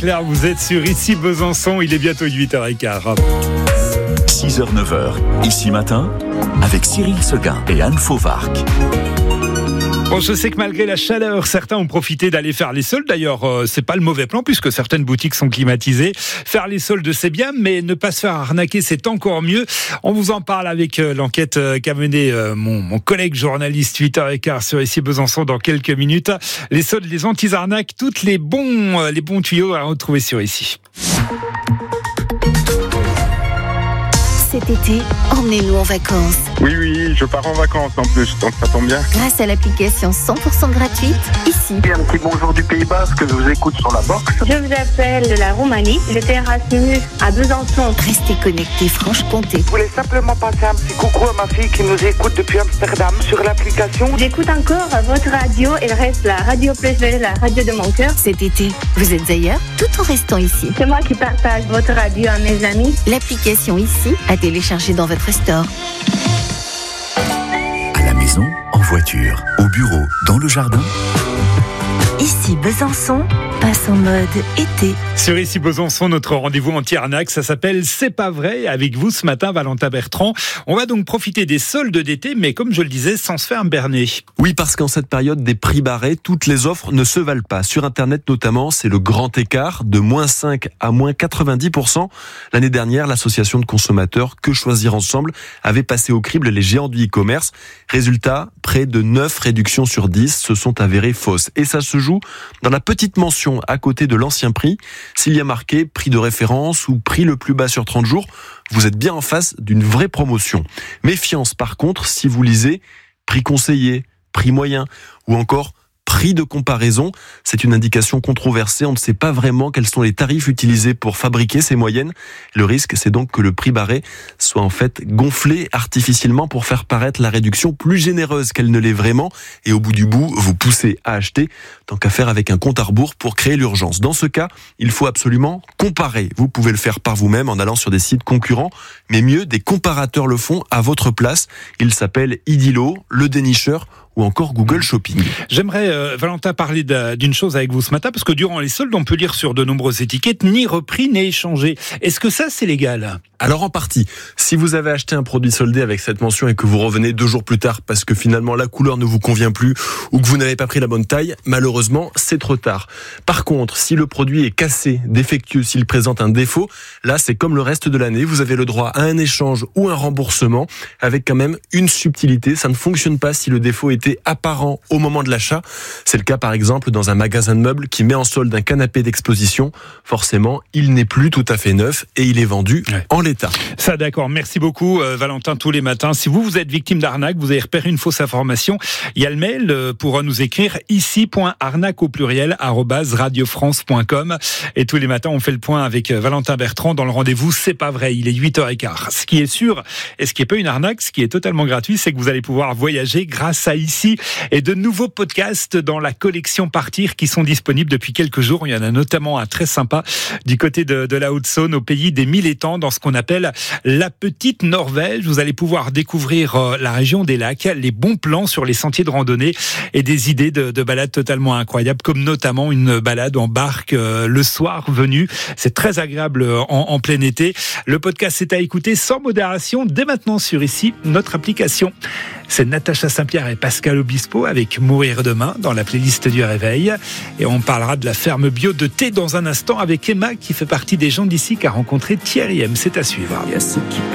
Claire, vous êtes sur Ici Besançon, il est bientôt 8h15. 6h-9h, Ici Matin, avec Cyril Seguin et Anne Fauvarc. Bon, je sais que malgré la chaleur, certains ont profité d'aller faire les soldes. D'ailleurs, c'est pas le mauvais plan puisque certaines boutiques sont climatisées. Faire les soldes, c'est bien, mais ne pas se faire arnaquer, c'est encore mieux. On vous en parle avec l'enquête qu'a menée mon collègue journaliste 8h15 sur Ici Besançon dans quelques minutes. Les soldes, les anti-arnaques, toutes les bons tuyaux à retrouver sur Ici. Cet été, emmenez-nous en vacances. Oui, je pars en vacances en plus, donc ça tombe bien. Grâce à l'application 100% gratuite, Ici. Et un petit bonjour du Pays Basque, je vous écoute sur la box. Je vous appelle de la Roumanie, j'étais Erasmus à Besançon. Restez connectés Franche-Comté. Je voulais simplement passer un petit coucou à ma fille qui nous écoute depuis Amsterdam sur l'application. J'écoute encore votre radio, elle reste la radio préférée, la radio de mon cœur. Cet été, vous êtes ailleurs tout en restant ici. C'est moi qui partage votre radio à mes amis. L'application Ici à télécharger dans votre store. À la maison, en voiture, au bureau, dans le jardin. Ici Besançon passe en mode été. Sur Ici Besançon, notre rendez-vous anti-arnaque, ça s'appelle C'est pas vrai. Avec vous ce matin, Valentin Bertrand. On va donc profiter des soldes d'été, mais comme je le disais, sans se faire berner. Oui, parce qu'en cette période des prix barrés, toutes les offres ne se valent pas. Sur Internet notamment, c'est le grand écart de -5 à -90%. L'année dernière, l'association de consommateurs Que Choisir Ensemble avait passé au crible les géants du e-commerce. Résultat, près de 9 réductions sur 10 se sont avérées fausses. Et ça se joue dans la petite mention à côté de l'ancien prix. S'il y a marqué prix de référence ou prix le plus bas sur 30 jours, vous êtes bien en face d'une vraie promotion. Méfiance par contre si vous lisez prix conseillé, prix moyen ou encore prix de comparaison. C'est une indication controversée. On ne sait pas vraiment quels sont les tarifs utilisés pour fabriquer ces moyennes. Le risque, c'est donc que le prix barré soit en fait gonflé artificiellement pour faire paraître la réduction plus généreuse qu'elle ne l'est vraiment. Et au bout du bout, vous poussez à acheter, tant qu'à faire avec un compte à rebours pour créer l'urgence. Dans ce cas, il faut absolument comparer. Vous pouvez le faire par vous-même en allant sur des sites concurrents, mais mieux, des comparateurs le font à votre place. Ils s'appellent Idilo, Le Dénicheur ou encore Google Shopping. J'aimerais, Valentin, parler d'une chose avec vous ce matin, parce que durant les soldes, on peut lire sur de nombreuses étiquettes, ni repris, ni échangé. Est-ce que ça, c'est légal ? Alors en partie, si vous avez acheté un produit soldé avec cette mention et que vous revenez 2 jours plus tard parce que finalement la couleur ne vous convient plus ou que vous n'avez pas pris la bonne taille, malheureusement, c'est trop tard. Par contre, si le produit est cassé, défectueux, s'il présente un défaut, là, c'est comme le reste de l'année, vous avez le droit à un échange ou un remboursement avec quand même une subtilité. Ça ne fonctionne pas si le défaut était apparent au moment de l'achat. C'est le cas par exemple dans un magasin de meubles qui met en solde un canapé d'exposition. Forcément, il n'est plus tout à fait neuf et il est vendu en l'état. Ça, d'accord. Merci beaucoup, Valentin, tous les matins. Si vous êtes victime d'arnaque, vous avez repéré une fausse information, il y a le mail pour nous écrire ici.arnaque@radiofrance.com. Et tous les matins, on fait le point avec Valentin Bertrand dans le rendez-vous C'est pas vrai. Il est 8h15. Ce qui est sûr, et ce qui n'est pas une arnaque, ce qui est totalement gratuit, c'est que vous allez pouvoir voyager grâce à Ici et de nouveaux podcasts dans la collection Partir qui sont disponibles depuis quelques jours. Il y en a notamment un très sympa du côté de la Haute-Saône, au pays des 1000 étangs, dans ce qu'on appelle la petite Norvège. Vous allez pouvoir découvrir la région des lacs, les bons plans sur les sentiers de randonnée et des idées de balades totalement incroyables, comme notamment une balade en barque le soir venu. C'est très agréable en plein été. Le podcast est à écouter sans modération dès maintenant sur Ici, notre application. C'est Natacha Saint-Pierre et Pascal Obispo avec Mourir demain dans la playlist du réveil. Et on parlera de la ferme bio de thé dans un instant avec Emma qui fait partie des gens d'ici qui a rencontré Thierry M. C'est à suivre.